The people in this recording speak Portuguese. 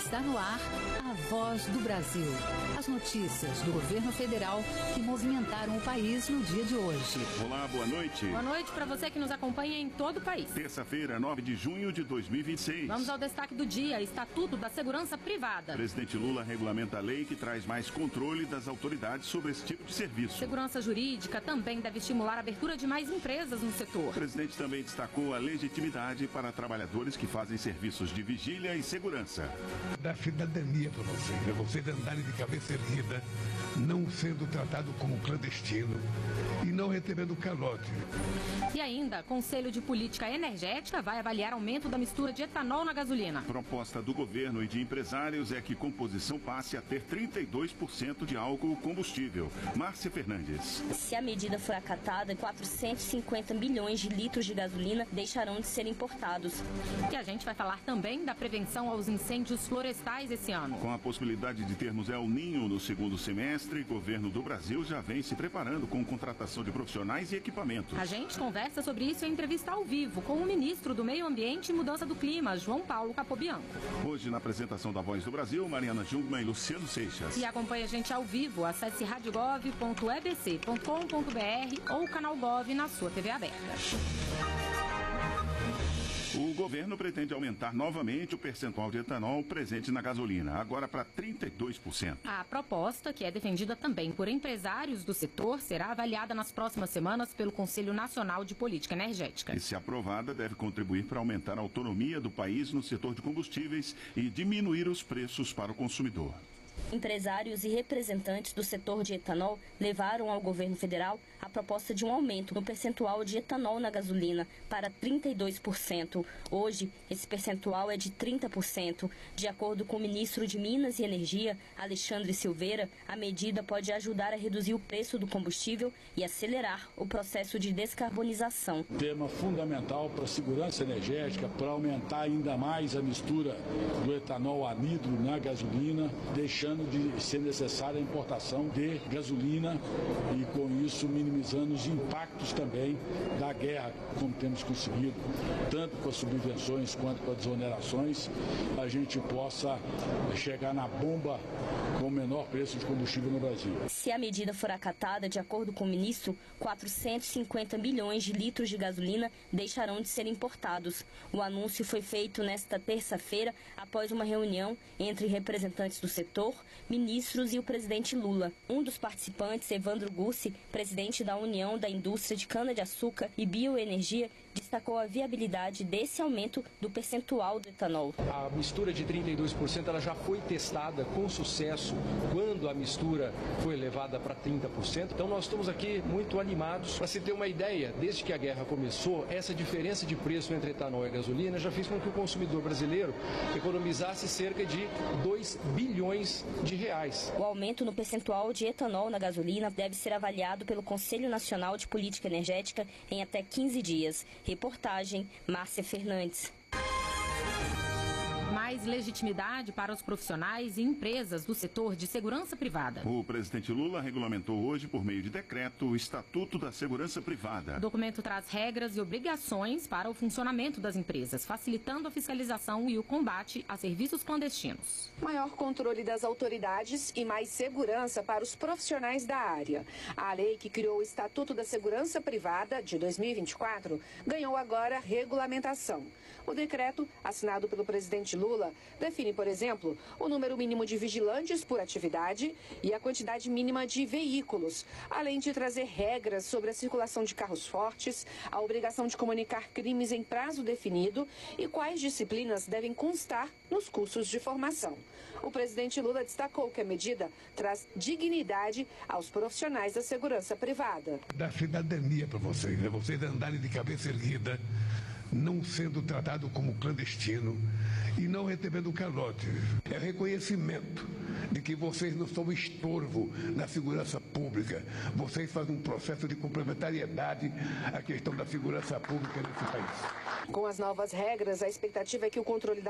Está no ar a Voz do Brasil. As notícias do governo federal que movimentaram o país no dia de hoje. Olá, boa noite. Boa noite para você que nos acompanha em todo o país. Terça-feira, 9 de junho de 2026. Vamos ao destaque do dia, Estatuto da Segurança Privada. Presidente Lula regulamenta a lei que traz mais controle das autoridades sobre esse tipo de serviço. Segurança jurídica também deve estimular a abertura de mais empresas no setor. O presidente também destacou a legitimidade para trabalhadores que fazem serviços de vigília e segurança. Da cidadania para vocês andarem de cabeça erguida, não sendo tratado como clandestino e não recebendo calote. E ainda, Conselho de Política Energética vai avaliar aumento da mistura de etanol na gasolina. Proposta do governo e de empresários é que composição passe a ter 32% de álcool combustível. Márcia Fernandes. Se a medida for acatada, 450 milhões de litros de gasolina deixarão de ser importados. E a gente vai falar também da prevenção aos incêndios florestais esse ano. Com a possibilidade de termos El Ninho no segundo semestre, o governo do Brasil já vem se preparando com contratação de profissionais e equipamentos. A gente conversa sobre isso em entrevista ao vivo com o ministro do Meio Ambiente e Mudança do Clima, João Paulo Capobianco. Hoje, na apresentação da Voz do Brasil, Mariana Jungmann e Luciano Seixas. E acompanhe a gente ao vivo, acesse radiogov.ebc.com.br ou o canal Gov na sua TV aberta. O governo pretende aumentar novamente o percentual de etanol presente na gasolina, agora para 32%. A proposta, que é defendida também por empresários do setor, será avaliada nas próximas semanas pelo Conselho Nacional de Política Energética. E, se aprovada, deve contribuir para aumentar a autonomia do país no setor de combustíveis e diminuir os preços para o consumidor. Empresários e representantes do setor de etanol levaram ao governo federal a proposta de um aumento no percentual de etanol na gasolina para 32%. Hoje, esse percentual é de 30%. De acordo com o ministro de Minas e Energia, Alexandre Silveira, a medida pode ajudar a reduzir o preço do combustível e acelerar o processo de descarbonização. Tema fundamental para a segurança energética, para aumentar ainda mais a mistura do etanol anidro na gasolina, deixando de ser necessária a importação de gasolina e, com isso, minimizando os impactos também da guerra, como temos conseguido, tanto com as subvenções quanto com as desonerações, a gente possa chegar na bomba com o menor preço de combustível no Brasil. Se a medida for acatada, de acordo com o ministro, 450 milhões de litros de gasolina deixarão de ser importados. O anúncio foi feito nesta terça-feira, após uma reunião entre representantes do setor, ministros e o presidente Lula. Um dos participantes, Evandro Gussi, presidente da União da Indústria de Cana-de-Açúcar e Bioenergia, destacou a viabilidade desse aumento do percentual do etanol. A mistura de 32% ela já foi testada com sucesso quando a mistura foi levada para 30%. Então nós estamos aqui muito animados. Para se ter uma ideia, desde que a guerra começou, essa diferença de preço entre etanol e gasolina já fez com que o consumidor brasileiro economizasse cerca de 2 bilhões de reais. O aumento no percentual de etanol na gasolina deve ser avaliado pelo Conselho Nacional de Política Energética em até 15 dias. Reportagem, Márcia Fernandes. Mais legitimidade para os profissionais e empresas do setor de segurança privada. O presidente Lula regulamentou hoje, por meio de decreto, o Estatuto da Segurança Privada. O documento traz regras e obrigações para o funcionamento das empresas, facilitando a fiscalização e o combate a serviços clandestinos. Maior controle das autoridades e mais segurança para os profissionais da área. A lei que criou o Estatuto da Segurança Privada, de 2024, ganhou agora regulamentação. O decreto, assinado pelo presidente Lula, define, por exemplo, o número mínimo de vigilantes por atividade e a quantidade mínima de veículos, além de trazer regras sobre a circulação de carros fortes, a obrigação de comunicar crimes em prazo definido e quais disciplinas devem constar nos cursos de formação. O presidente Lula destacou que a medida traz dignidade aos profissionais da segurança privada. Da cidadania para vocês andarem de cabeça erguida, não sendo tratado como clandestino e não recebendo calote. É reconhecimento de que vocês não são estorvo na segurança pública. Vocês fazem um processo de complementariedade à questão da segurança pública nesse país. Com as novas regras, a expectativa é que o controle da